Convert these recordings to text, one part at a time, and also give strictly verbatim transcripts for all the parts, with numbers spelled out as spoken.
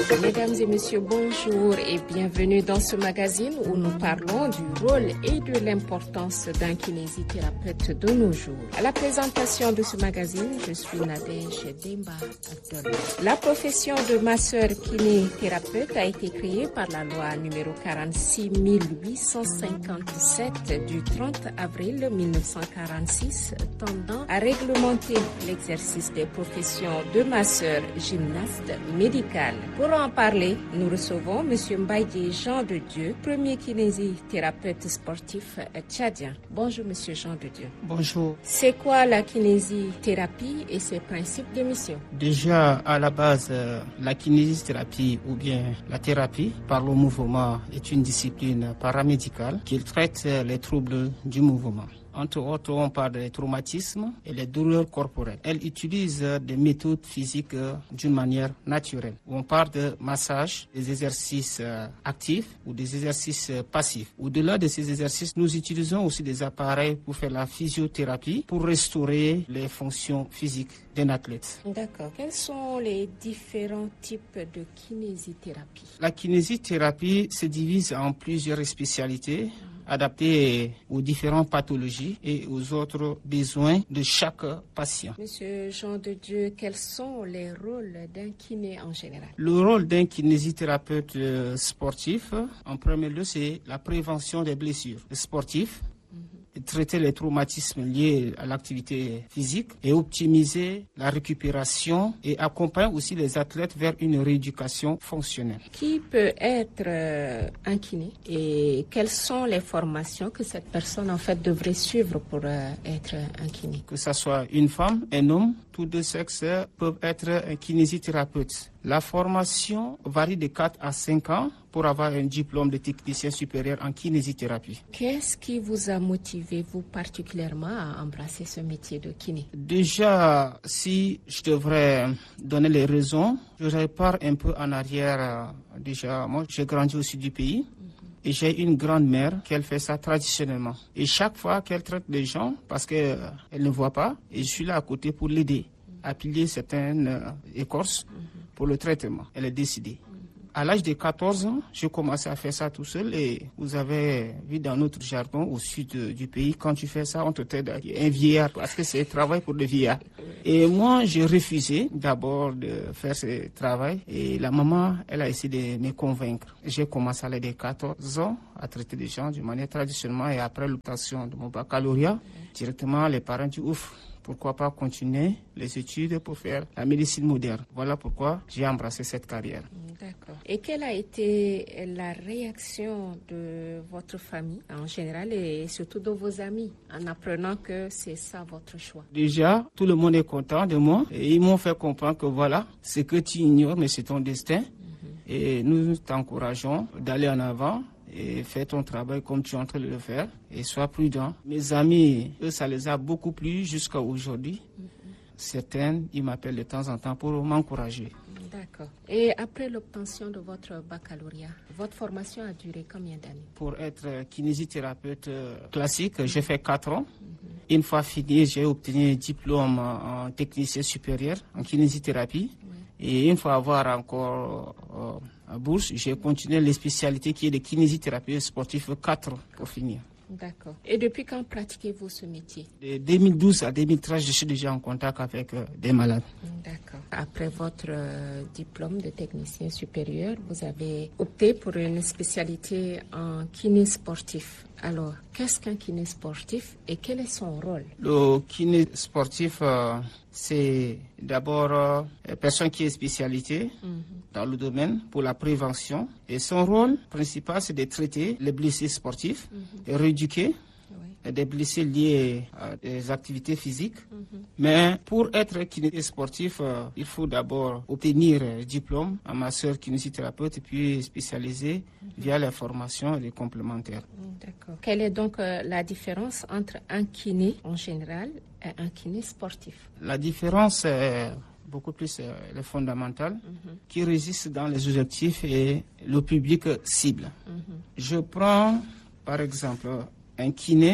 Mesdames et messieurs, bonjour et bienvenue dans ce magazine où nous parlons du rôle et de l'importance d'un kinésithérapeute de nos jours. À la présentation de ce magazine, je suis Nadège Demba Abdel. La profession de masseur kinésithérapeute a été créée par la loi numéro quarante-six mille huit cent cinquante-sept du trente avril mille neuf cent quarante-six, tendant à réglementer l'exercice des professions de masseur, gymnaste, médical. Pour en parler, nous recevons M. Mbaye Jean de Dieu, premier kinésithérapeute sportif tchadien. Bonjour M. Jean de Dieu. Bonjour. C'est quoi la kinésithérapie et ses principes de mission? Déjà, à la base, euh, la kinésithérapie ou bien la thérapie par le mouvement est une discipline paramédicale qui traite les troubles du mouvement. Entre autres, on parle des traumatismes et les douleurs corporelles. Elle utilise des méthodes physiques d'une manière naturelle. On parle de massage, des exercices actifs ou des exercices passifs. Au-delà de ces exercices, nous utilisons aussi des appareils pour faire la physiothérapie, pour restaurer les fonctions physiques d'un athlète. D'accord. Quels sont les différents types de kinésithérapie? La kinésithérapie se divise en plusieurs spécialités adaptées aux différentes pathologies et aux autres besoins de chaque patient. Monsieur Jean de Dieu, quels sont les rôles d'un kiné en général? Le rôle d'un kinésithérapeute sportif, en premier lieu, c'est la prévention des blessures sportives, traiter les traumatismes liés à l'activité physique et optimiser la récupération et accompagner aussi les athlètes vers une rééducation fonctionnelle. Qui peut être euh, un kiné et quelles sont les formations que cette personne en fait devrait suivre pour euh, être un kiné? Que ce soit une femme, un homme, tous deux sexes peuvent être un kinésithérapeute. La formation varie de quatre à cinq ans pour avoir un diplôme de technicien supérieur en kinésithérapie. Qu'est-ce qui vous a motivé, vous particulièrement, à embrasser ce métier de kiné? Déjà, si je devrais donner les raisons, je repars un peu en arrière. Déjà, moi, j'ai grandi au sud du pays. Et j'ai une grand-mère qui fait ça traditionnellement. Et chaque fois qu'elle traite les gens, parce qu'elle euh, ne voit pas, et je suis là à côté pour l'aider à plier certaines euh, écorces pour le traitement. Elle est décidée. À l'âge de quatorze ans, j'ai commencé à faire ça tout seul et vous avez vu dans notre jargon au sud du pays, quand tu fais ça, on te traite un vieillard parce que c'est un travail pour le vieillard. Et moi, j'ai refusé d'abord de faire ce travail et la maman, elle a essayé de me convaincre. J'ai commencé à l'âge de quatorze ans à traiter les gens de manière traditionnelle et après l'obtention de mon baccalauréat, directement les parents disent ouf. Pourquoi pas continuer les études pour faire la médecine moderne. Voilà pourquoi j'ai embrassé cette carrière. D'accord. Et quelle a été la réaction de votre famille en général et surtout de vos amis en apprenant que c'est ça votre choix? Déjà, tout le monde est content de moi et ils m'ont fait comprendre que voilà, ce que tu ignores, mais c'est ton destin. Mm-hmm. Et nous t'encourageons d'aller en avant. Et fais ton travail comme tu es en train de le faire et sois prudent. Mes amis, eux, ça les a beaucoup plu jusqu'à aujourd'hui. Mm-hmm. Certains, ils m'appellent de temps en temps pour m'encourager. D'accord. Et après l'obtention de votre baccalauréat, votre formation a duré combien d'années? Pour être kinésithérapeute classique, j'ai fait quatre ans. Mm-hmm. Une fois fini, j'ai obtenu un diplôme en technicien supérieur en kinésithérapie. Oui. Et une fois avoir encore euh, à bourse, j'ai continué les spécialités qui est de kinésithérapie sportive quatre pour finir. D'accord. Et depuis quand pratiquez-vous ce métier? De deux mille douze à deux mille treize, je suis déjà en contact avec euh, des malades. D'accord. Après votre euh, diplôme de technicien supérieur, vous avez opté pour une spécialité en kiné sportif. Alors, qu'est-ce qu'un kiné sportif et quel est son rôle? Le kiné sportif, euh, c'est d'abord euh, une personne qui est spécialisée mm-hmm. dans le domaine pour la prévention. Et son rôle principal, c'est de traiter les blessés sportifs mm-hmm. et rééduquer oui. des blessés liés à des activités physiques. Mm-hmm. Mais pour être kiné sportif, euh, il faut d'abord obtenir un diplôme en masseur kinésithérapeute et puis spécialisé mm-hmm. via la formation et les complémentaires. D'accord. Quelle est donc euh, la différence entre un kiné en général et un kiné sportif? La différence est beaucoup plus euh, fondamentale, mm-hmm. qui résiste dans les objectifs et le public cible. Mm-hmm. Je prends par exemple un kiné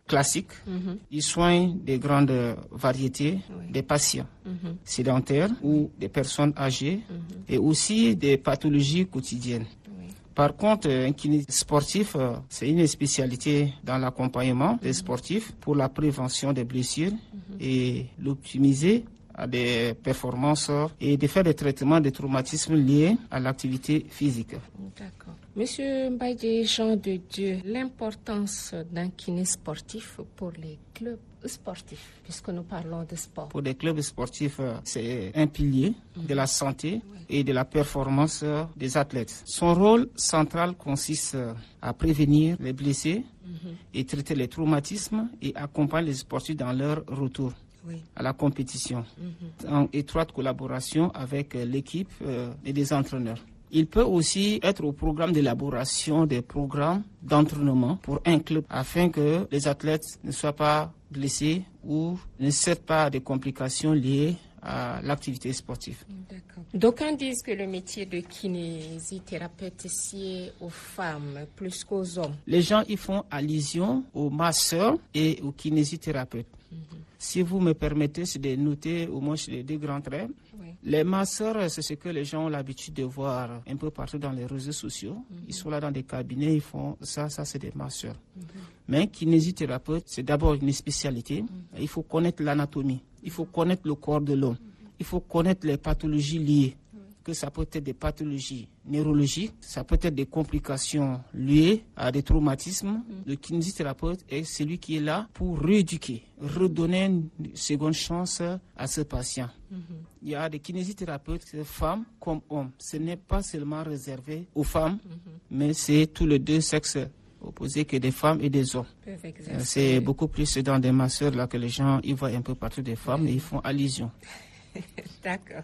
classiques. Mm-hmm. Ils soignent des grandes variétés oui. des patients mm-hmm. sédentaires ou des personnes âgées mm-hmm. et aussi des pathologies quotidiennes. Oui. Par contre, un kiné sportif, c'est une spécialité dans l'accompagnement mm-hmm. des sportifs pour la prévention des blessures mm-hmm. et l'optimiser à des performances et de faire des traitements des traumatismes liés à l'activité physique. D'accord. Monsieur Mbaye Jean de Dieu, l'importance d'un kiné sportif pour les clubs sportifs, puisque nous parlons de sport. Pour les clubs sportifs, c'est un pilier mmh. de la santé oui. et de la performance des athlètes. Son rôle central consiste à prévenir les blessés mmh. et traiter les traumatismes et accompagner les sportifs dans leur retour. Oui. à la compétition, mm-hmm. en étroite collaboration avec l'équipe euh, et les entraîneurs. Il peut aussi être au programme d'élaboration des programmes d'entraînement pour un club afin que les athlètes ne soient pas blessés ou ne cèdent pas à des complications liées à l'activité sportive. D'accord. D'aucuns disent que le métier de kinésithérapeute est sied aux femmes plus qu'aux hommes. Les gens y font allusion aux masseurs et aux kinésithérapeutes. Mm-hmm. Si vous me permettez, c'est de noter au moins les deux grands traits. Oui. Les masseurs, c'est ce que les gens ont l'habitude de voir un peu partout dans les réseaux sociaux. Mm-hmm. Ils sont là dans des cabinets, ils font ça, ça c'est des masseurs. Mm-hmm. Mais kinésithérapeute, c'est d'abord une spécialité. Mm-hmm. Il faut connaître l'anatomie, il faut connaître le corps de l'homme, mm-hmm. il faut connaître les pathologies liées. Que ça peut être des pathologies neurologiques, ça peut être des complications liées à des traumatismes. Mm. Le kinésithérapeute est celui qui est là pour rééduquer, redonner une seconde chance à ce patient. Mm-hmm. Il y a des kinésithérapeutes, femmes comme hommes. Ce n'est pas seulement réservé aux femmes, mm-hmm. mais c'est tous les deux sexes opposés que des femmes et des hommes. C'est beaucoup plus dans des masseurs là que les gens ils voient un peu partout des femmes et ils font allusion. D'accord.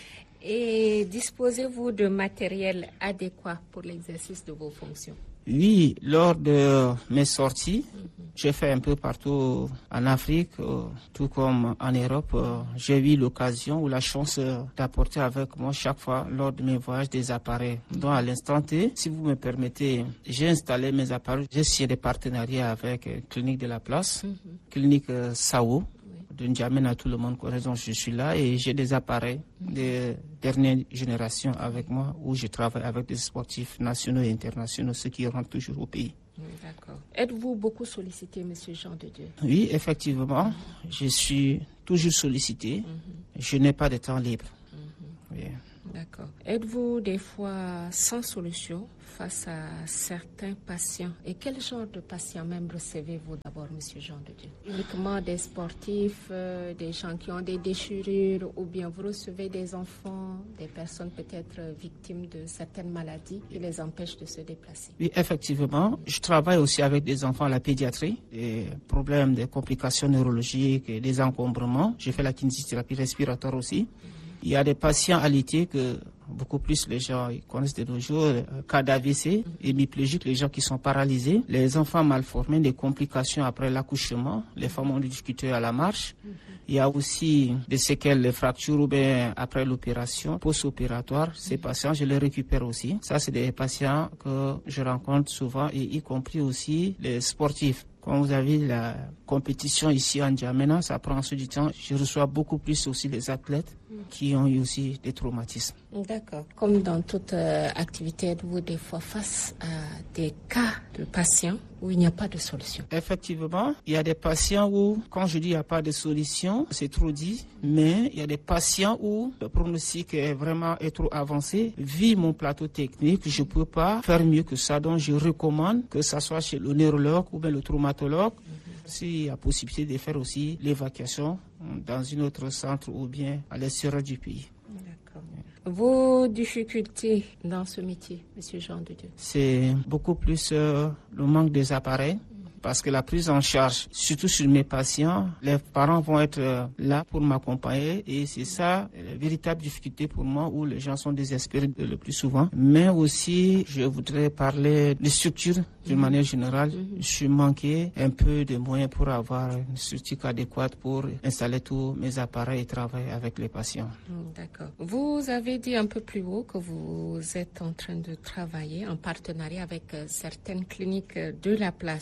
Et disposez-vous de matériel adéquat pour l'exercice de vos fonctions? Oui, lors de mes sorties, mm-hmm. j'ai fait un peu partout en Afrique, euh, tout comme en Europe. Euh, j'ai eu l'occasion ou la chance euh, d'apporter avec moi chaque fois lors de mes voyages des appareils. Mm-hmm. Donc à l'instant T, si vous me permettez, j'ai installé mes appareils. J'ai signé des partenariats avec euh, Clinique de la Place, mm-hmm. Clinique euh, Sao. De N'Djamena, tout le monde connaît, donc je suis là et j'ai des appareils mm-hmm. de dernière génération avec moi où je travaille avec des sportifs nationaux et internationaux, ceux qui rentrent toujours au pays. D'accord. Êtes-vous beaucoup sollicité, Monsieur Jean de Dieu? Oui, effectivement, mm-hmm. je suis toujours sollicité. Mm-hmm. Je n'ai pas de temps libre. Mm-hmm. Oui. D'accord. Êtes-vous des fois sans solution face à certains patients? Et quel genre de patients même recevez-vous d'abord, Monsieur Jean de Dieu? Uniquement des sportifs, euh, des gens qui ont des déchirures, ou bien vous recevez des enfants, des personnes peut-être victimes de certaines maladies qui les empêchent de se déplacer? Oui, effectivement. Je travaille aussi avec des enfants à la pédiatrie, des problèmes, des complications neurologiques, des encombrements. Je fais la kinésithérapie respiratoire aussi. Il y a des patients alités que beaucoup plus les gens ils connaissent de nos jours, euh, cas d'A V C, hémiplégiques, les gens qui sont paralysés, les enfants mal formés, des complications après l'accouchement, les femmes ont des difficultés à la marche. Il y a aussi des séquelles, des fractures ou bien après l'opération, post-opératoire. Ces patients, je les récupère aussi. Ça, c'est des patients que je rencontre souvent et y compris aussi les sportifs. Comme vous avez la compétition ici en N'Djamena, ça prend ensuite du temps. Je reçois beaucoup plus aussi les athlètes qui ont eu aussi des traumatismes. D'accord. Comme dans toute euh, activité, êtes-vous des fois face à des cas de patients où il n'y a pas de solution? Effectivement, il y a des patients où, quand je dis il n'y a pas de solution, c'est trop dit, mais il y a des patients où le pronostic est vraiment est trop avancé. Vu mon plateau technique, je ne peux pas faire mieux que ça. Donc, je recommande que ça soit chez le neurologue ou bien le traumatologue. Mm-hmm. S'il y a possibilité de faire aussi l'évacuation dans un autre centre ou bien à l'extérieur du pays. D'accord. Vos difficultés dans ce métier, Monsieur Jean de Dieu? C'est beaucoup plus euh, le manque des appareils. Parce que la prise en charge, surtout sur mes patients, les parents vont être euh, là pour m'accompagner et c'est ça la véritable difficulté pour moi où les gens sont désespérés le plus souvent. Mais aussi, je voudrais parler de structure d'une mmh. manière générale. Mmh. Je suis manqué un peu de moyens pour avoir une structure adéquate pour installer tous mes appareils et travailler avec les patients. Mmh, d'accord. Vous avez dit un peu plus haut que vous êtes en train de travailler en partenariat avec euh, certaines cliniques de la place. Quelles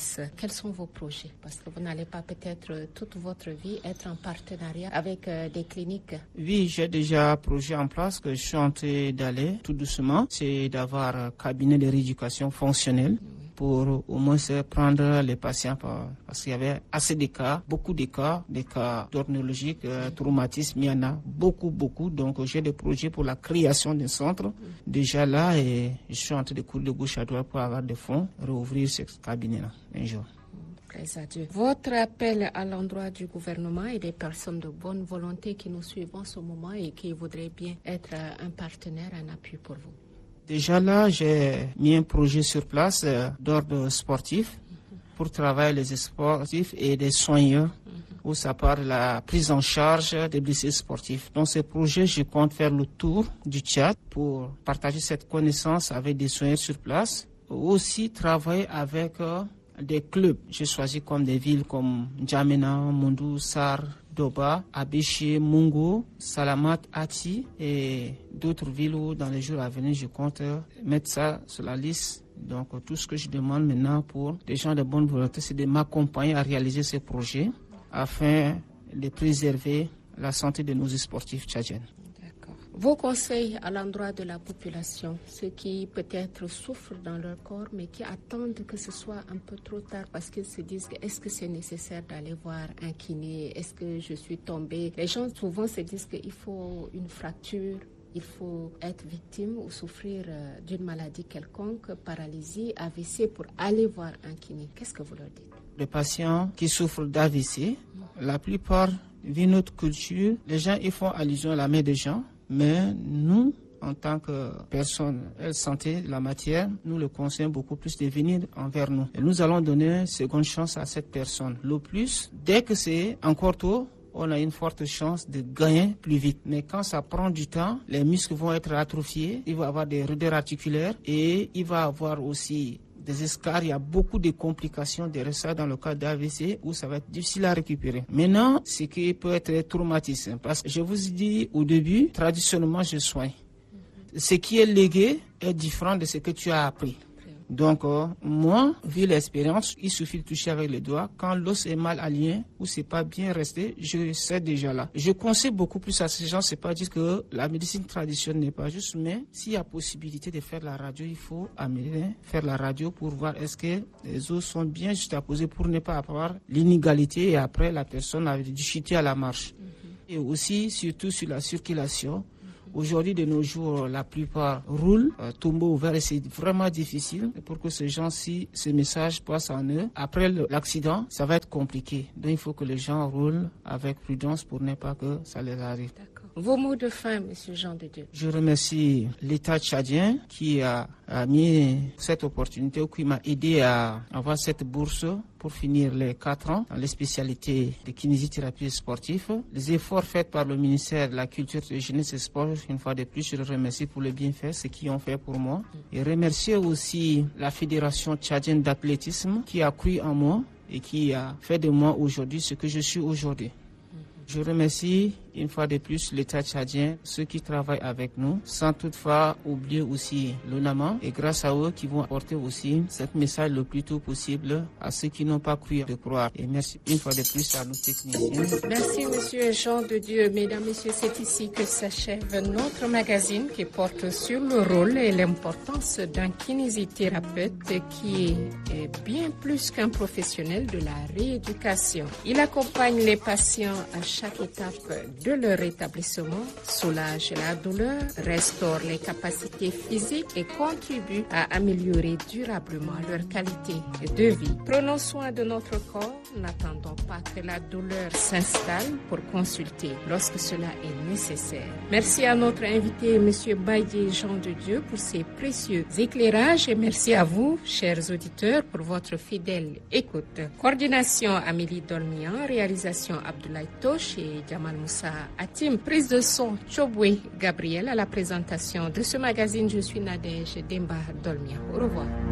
quels sont vos projets? Parce que vous n'allez pas peut-être toute votre vie être en partenariat avec euh, des cliniques. Oui, j'ai déjà un projet en place que je suis en train d'aller tout doucement. C'est d'avoir un cabinet de rééducation fonctionnelle. Oui. Pour au moins prendre les patients parce qu'il y avait assez de cas, beaucoup de cas, des cas d'ordre neurologique, euh, traumatisme, il y en a beaucoup, beaucoup. Donc j'ai des projets pour la création d'un centre déjà là et je suis en train de courir de gauche à droite pour avoir des fonds, rouvrir ce cabinet-là un jour. Votre appel à l'endroit du gouvernement et des personnes de bonne volonté qui nous suivent en ce moment et qui voudraient bien être un partenaire, un appui pour vous. Déjà là, j'ai mis un projet sur place euh, d'ordre sportif mm-hmm. pour travailler les sportifs et des soigneurs mm-hmm. où ça parle de la prise en charge des blessés sportifs. Dans ce projet, je compte faire le tour du Tchad pour partager cette connaissance avec des soigneurs sur place. Aussi travailler avec euh, des clubs. J'ai choisi comme des villes comme N'Djamena, Mondou, Sar, Doba, Abéché, Mungo, Salamat, Ati et d'autres villes où dans les jours à venir je compte mettre ça sur la liste. Donc tout ce que je demande maintenant pour les gens de bonne volonté, c'est de m'accompagner à réaliser ces projets afin de préserver la santé de nos sportifs tchadiens. Vos conseils à l'endroit de la population, ceux qui peut-être souffrent dans leur corps, mais qui attendent que ce soit un peu trop tard parce qu'ils se disent est-ce que c'est nécessaire d'aller voir un kiné, est-ce que je suis tombée. Les gens souvent se disent qu'il faut une fracture, il faut être victime ou souffrir d'une maladie quelconque, paralysie, A V C pour aller voir un kiné. Qu'est-ce que vous leur dites? Les patients qui souffrent d'A V C, la plupart, vu notre culture, les gens ils font allusion à la main des gens. Mais nous, en tant que personnes santé de la matière, nous le conseillons beaucoup plus de venir envers nous. Et nous allons donner une seconde chance à cette personne. Le plus, dès que c'est encore tôt, on a une forte chance de gagner plus vite. Mais quand ça prend du temps, les muscles vont être atrophiés, il va y avoir des raideurs articulaires et il va y avoir aussi des escarres, il y a beaucoup de complications derrière ça dans le cas d'A V C où ça va être difficile à récupérer. Maintenant, ce qui peut être traumatisant, parce que je vous ai dit au début, traditionnellement, je soigne. Ce qui est légué est différent de ce que tu as appris. Donc, euh, moi, vu l'expérience, il suffit de toucher avec les doigts. Quand l'os est mal aligné ou c'est pas bien resté, je sais déjà là. Je conseille beaucoup plus à ces gens, c'est pas dire que la médecine traditionnelle n'est pas juste, mais s'il y a possibilité de faire la radio, il faut amener, faire la radio pour voir est-ce que les os sont bien juxtaposés pour ne pas avoir l'inégalité et après la personne a dû chuter à la marche. Mm-hmm. Et aussi, surtout sur la circulation. Aujourd'hui, de nos jours, la plupart roulent, euh, tombeau ouvert, et c'est vraiment difficile pour que ces gens-ci, ce message passe en eux. Après le, l'accident, ça va être compliqué. Donc, il faut que les gens roulent avec prudence pour ne pas que ça les arrive. D'accord. Vos mots de fin, Monsieur Jean de Dieu. Je remercie l'État tchadien qui a, a mis cette opportunité, ou qui m'a aidé à avoir cette bourse pour finir les quatre ans dans les spécialités de kinésithérapie sportive. Les efforts faits par le ministère de la Culture, de la Jeunesse et du Sport, une fois de plus, je le remercie pour le bienfait, ce qu'ils ont fait pour moi. Et remercier aussi la Fédération tchadienne d'athlétisme qui a cru en moi et qui a fait de moi aujourd'hui ce que je suis aujourd'hui. Je remercie une fois de plus l'État tchadien, ceux qui travaillent avec nous, sans toutefois oublier aussi l'ONAMA et grâce à eux qui vont apporter aussi ce message le plus tôt possible à ceux qui n'ont pas cru de croire. Et merci une fois de plus à nos techniciens. Merci Monsieur Jean de Dieu. Mesdames, Messieurs, c'est ici que s'achève notre magazine qui porte sur le rôle et l'importance d'un kinésithérapeute qui est bien plus qu'un professionnel de la rééducation. Il accompagne les patients à chaque étape de leur rétablissement, soulage la douleur, restaure les capacités physiques et contribue à améliorer durablement leur qualité de vie. Prenons soin de notre corps, n'attendons pas que la douleur s'installe pour consulter lorsque cela est nécessaire. Merci à notre invité, M. Baïdié Jean de Dieu, pour ses précieux éclairages et merci à vous, chers auditeurs, pour votre fidèle écoute. Coordination Amélie Dolmian, réalisation Abdoulaye Toche et Jamal Moussa Atim, prise de son Chobwe Gabriel. À la présentation de ce magazine, je suis Nadège Demba Dolmian. Au revoir.